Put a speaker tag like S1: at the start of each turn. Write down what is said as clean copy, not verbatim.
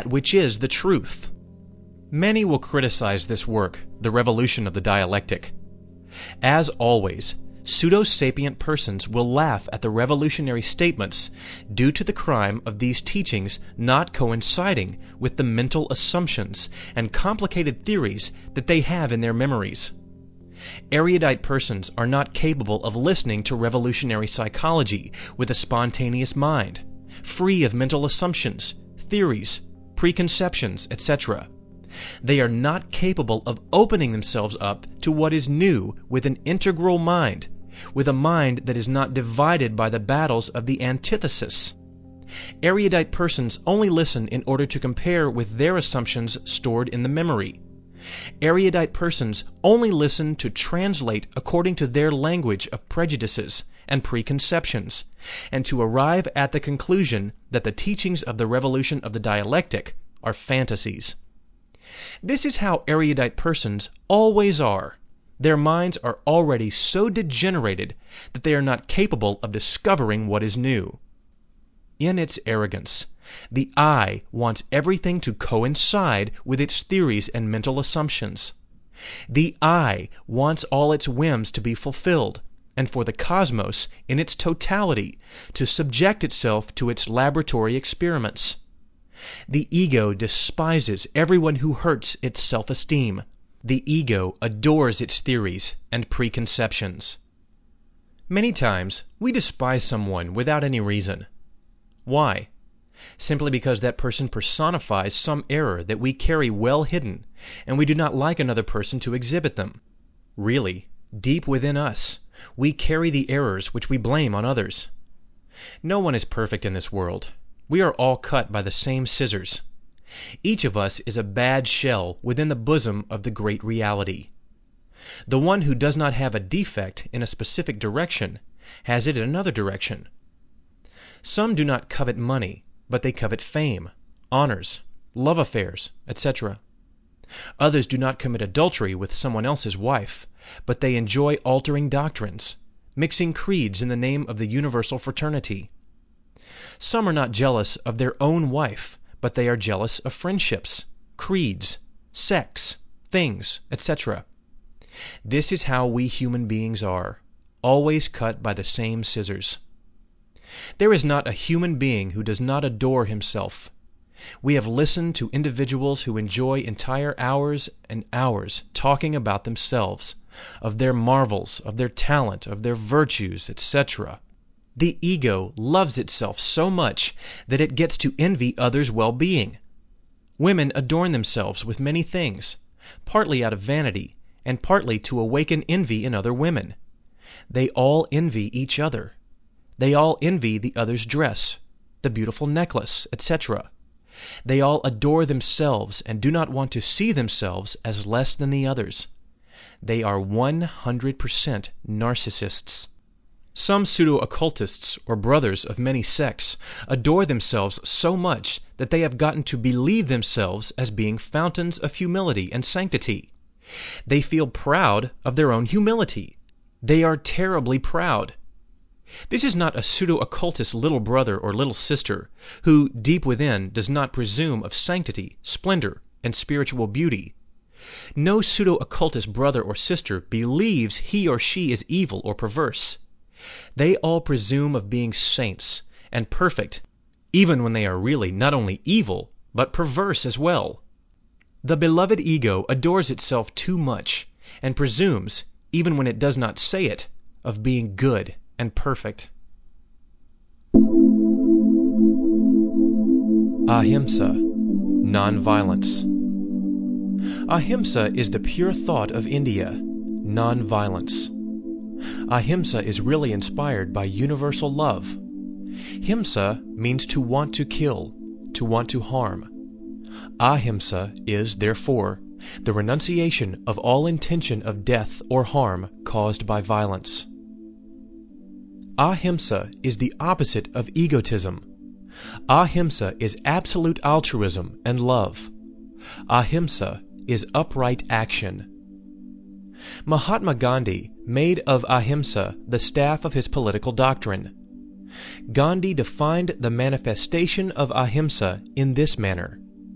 S1: that which is the truth. Many will criticize this work, The Revolution of the Dialectic. As always, pseudo-sapient persons will laugh at the revolutionary statements due to the crime of these teachings not coinciding with the mental assumptions and complicated theories that they have in their memories. Erudite persons are not capable of listening to revolutionary psychology with a spontaneous mind, free of mental assumptions, theories, preconceptions, etc. They are not capable of opening themselves up to what is new with an integral mind, with a mind that is not divided by the battles of the antithesis. Erudite persons only listen in order to compare with their assumptions stored in the memory. Erudite persons only listen to translate according to their language of prejudices and preconceptions, and to arrive at the conclusion that the teachings of the revolution of the dialectic are fantasies. This is how erudite persons always are. Their minds are already so degenerated that they are not capable of discovering what is new. In its arrogance, the I wants everything to coincide with its theories and mental assumptions. The I wants all its whims to be fulfilled, and for the cosmos in its totality to subject itself to its laboratory experiments. The ego despises everyone who hurts its self-esteem. The ego adores its theories and preconceptions. Many times we despise someone without any reason. Why? Simply because that person personifies some error that we carry well hidden, and we do not like another person to exhibit them. Really, deep within us, we carry the errors which we blame on others. No one is perfect in this world. We are all cut by the same scissors. Each of us is a bad shell within the bosom of the great reality. The one who does not have a defect in a specific direction has it in another direction. Some do not covet money, but they covet fame, honors, love affairs, etc. Others do not commit adultery with someone else's wife, but they enjoy altering doctrines, mixing creeds in the name of the universal fraternity. Some are not jealous of their own wife, but they are jealous of friendships, creeds, sex, things, etc. This is how we human beings are, always cut by the same scissors. There is not a human being who does not adore himself. We have listened to individuals who enjoy entire hours and hours talking about themselves, of their marvels, of their talent, of their virtues, etc. The ego loves itself so much that it gets to envy others' well-being. Women adorn themselves with many things, partly out of vanity, and partly to awaken envy in other women. They all envy each other. They all envy the other's dress, the beautiful necklace, etc. They all adore themselves and do not want to see themselves as less than the others. They are 100% narcissists. Some pseudo-occultists, or brothers of many sects, adore themselves so much that they have gotten to believe themselves as being fountains of humility and sanctity. They feel proud of their own humility. They are terribly proud. This is not a pseudo-occultist little brother or little sister, who, deep within, does not presume of sanctity, splendor, and spiritual beauty. No pseudo-occultist brother or sister believes he or she is evil or perverse. They all presume of being saints and perfect, even when they are really not only evil, but perverse as well. The beloved ego adores itself too much, and presumes, even when it does not say it, of being good and perfect. Ahimsa, non-violence. Ahimsa is the pure thought of India, non-violence. Ahimsa is really inspired by universal love. Himsa means to want to kill, to want to harm. Ahimsa is, therefore, the renunciation of all intention of death or harm caused by violence. Ahimsa is the opposite of egotism. Ahimsa is absolute altruism and love. Ahimsa is upright action. Mahatma Gandhi made of ahimsa the staff of his political doctrine. Gandhi defined the manifestation of ahimsa in this manner.